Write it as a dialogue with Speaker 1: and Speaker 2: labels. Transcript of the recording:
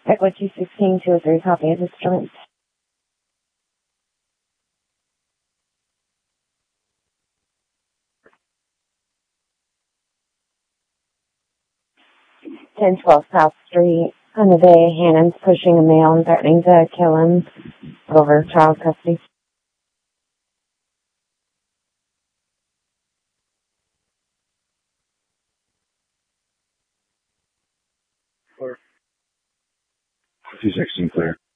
Speaker 1: Echo 216-203, copy of disturbance. Ten 12 South Street. On the day, Hannon's pushing a male and threatening to kill him over child custody.
Speaker 2: Clear. 216 clear.